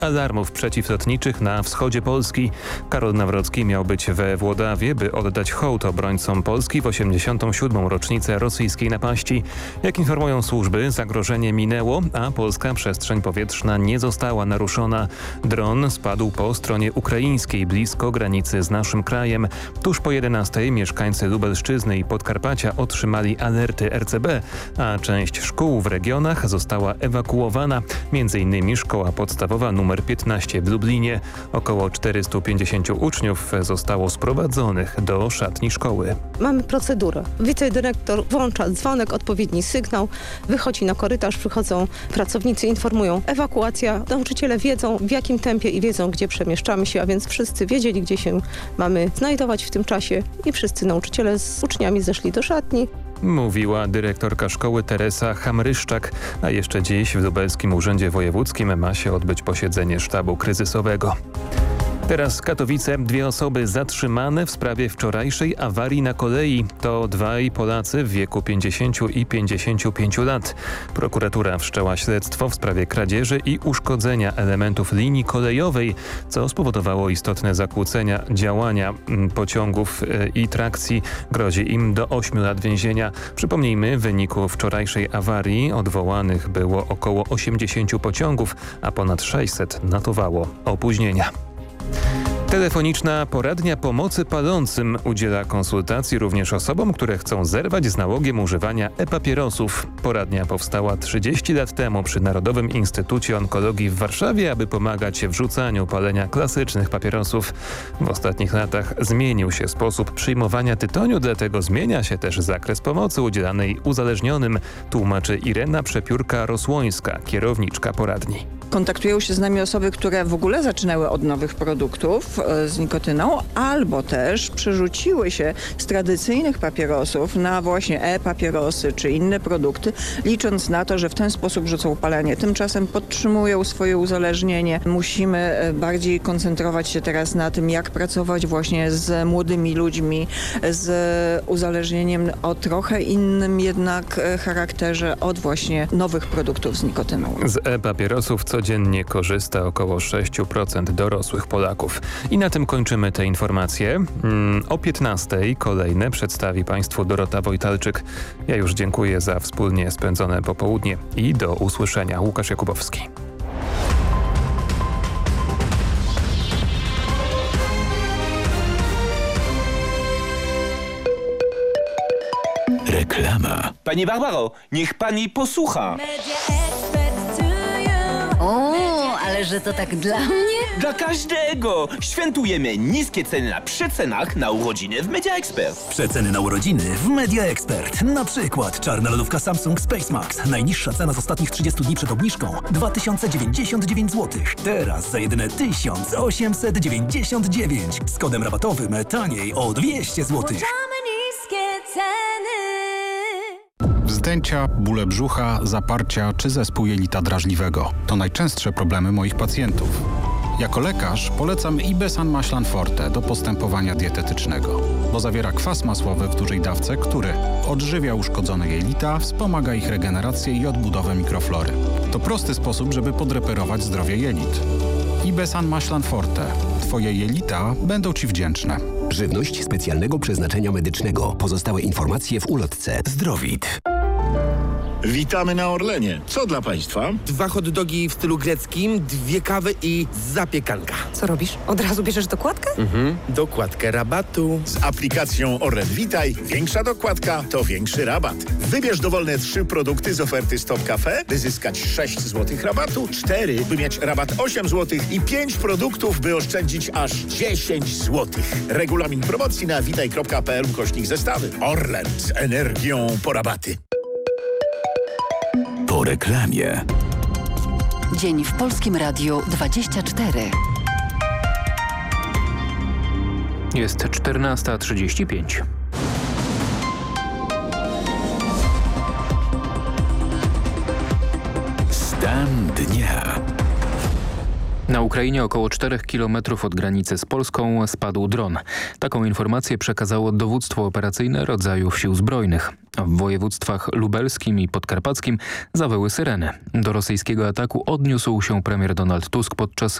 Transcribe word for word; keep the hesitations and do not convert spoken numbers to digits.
alarmów przeciwlotniczych na wschodzie Polski. Karol Nawrocki miał być we Włodawie, by oddać hołd obrońcom Polski w osiemdziesiątą siódmą rocznicę rosyjskiej napaści. Jak informują służby, zagrożenie minęło, a polska przestrzeń powietrzna nie została naruszona. Dron spadł po stronie ukraińskiej, blisko granicy z naszym krajem. Tuż po jedenastej mieszkańcy Lubelszczyzny i Podkarpacia otrzymali alerty R C B, a część szkół w regionach została ewakuowana, między innymi szkoła podstawowa numer piętnaście w Lublinie. Około czterystu pięćdziesięciu uczniów zostało sprowadzonych do szatni szkoły. Mamy procedurę. Wicedyrektor włącza dzwonek, odpowiedni sygnał, wychodzi na korytarz, przychodzą pracownicy, informują. Ewakuacja, nauczyciele wiedzą w jakim tempie i wiedzą, gdzie przemieszczamy się, a więc wszyscy wiedzieli, gdzie się mamy znajdować w tym czasie i wszyscy nauczyciele z uczniami zeszli do szatni. Mówiła dyrektorka szkoły Teresa Hamryszczak, a jeszcze dziś w Lubelskim Urzędzie Wojewódzkim ma się odbyć posiedzenie sztabu kryzysowego. Teraz Katowice. Dwie osoby zatrzymane w sprawie wczorajszej awarii na kolei. To dwaj Polacy w wieku pięćdziesięciu i pięćdziesięciu pięciu lat. Prokuratura wszczęła śledztwo w sprawie kradzieży i uszkodzenia elementów linii kolejowej, co spowodowało istotne zakłócenia działania pociągów i trakcji. Grozi im do ośmiu lat więzienia. Przypomnijmy, w wyniku wczorajszej awarii odwołanych było około osiemdziesięciu pociągów, a ponad sześćset notowało opóźnienia. Telefoniczna poradnia pomocy palącym udziela konsultacji również osobom, które chcą zerwać z nałogiem używania e-papierosów. Poradnia powstała trzydzieści lat temu przy Narodowym Instytucie Onkologii w Warszawie, aby pomagać w rzucaniu palenia klasycznych papierosów. W ostatnich latach zmienił się sposób przyjmowania tytoniu, dlatego zmienia się też zakres pomocy udzielanej uzależnionym, tłumaczy Irena Przepiórka-Rosłońska, kierowniczka poradni. Kontaktują się z nami osoby, które w ogóle zaczynały od nowych produktów e, z nikotyną, albo też przerzuciły się z tradycyjnych papierosów na właśnie e-papierosy czy inne produkty, licząc na to, że w ten sposób rzucą palenie. Tymczasem podtrzymują swoje uzależnienie. Musimy bardziej koncentrować się teraz na tym, jak pracować właśnie z młodymi ludźmi, z uzależnieniem o trochę innym jednak charakterze od właśnie nowych produktów z nikotyną. Z e-papierosów co Codziennie korzysta około sześć procent dorosłych Polaków. I na tym kończymy te informacje. O piętnastej kolejne przedstawi Państwu Dorota Wojtalczyk. Ja już dziękuję za wspólnie spędzone popołudnie i do usłyszenia. Łukasz Jakubowski. Reklama. Pani Barbaro, niech pani posłucha. O, ale że to tak dla mnie? Dla każdego! Świętujemy niskie ceny na przecenach na urodziny w Media Expert. Przeceny na urodziny w Media Expert. Na przykład czarna lodówka Samsung Space Max. Najniższa cena z ostatnich trzydziestu dni przed obniżką dwa tysiące dziewięćdziesiąt dziewięć złotych. Teraz za jedyne tysiąc osiemset dziewięćdziesiąt dziewięć. Z kodem rabatowym taniej o dwieście złotych. niskie ceny. Wzdęcia, bóle brzucha, zaparcia czy zespół jelita drażliwego to najczęstsze problemy moich pacjentów. Jako lekarz polecam Ibesan Maślan Forte do postępowania dietetycznego, bo zawiera kwas masłowy w dużej dawce, który odżywia uszkodzone jelita, wspomaga ich regenerację i odbudowę mikroflory. To prosty sposób, żeby podreperować zdrowie jelit. Ibesan Maślan Forte. Twoje jelita będą Ci wdzięczne. Żywność specjalnego przeznaczenia medycznego. Pozostałe informacje w ulotce. Zdrowit. Witamy na Orlenie. Co dla Państwa? Dwa hot dogi w stylu greckim, dwie kawy i zapiekanka. Co robisz? Od razu bierzesz dokładkę? Mhm. Dokładkę rabatu. Z aplikacją Orlen Witaj większa dokładka to większy rabat. Wybierz dowolne trzy produkty z oferty Stop Cafe, by zyskać sześć złotych rabatu, cztery, by mieć rabat osiem złotych i pięć produktów, by oszczędzić aż dziesięć złotych. Regulamin promocji na witaj kropka p l ukośnik zestawy. Orlen z energią po rabaty. Po reklamie. Dzień w Polskim Radiu dwadzieścia cztery. Jest czternasta trzydzieści pięć. Stan dnia. Na Ukrainie około czterech kilometrów od granicy z Polską spadł dron. Taką informację przekazało dowództwo operacyjne rodzajów sił zbrojnych. W województwach lubelskim i podkarpackim zawyły syreny. Do rosyjskiego ataku odniósł się premier Donald Tusk podczas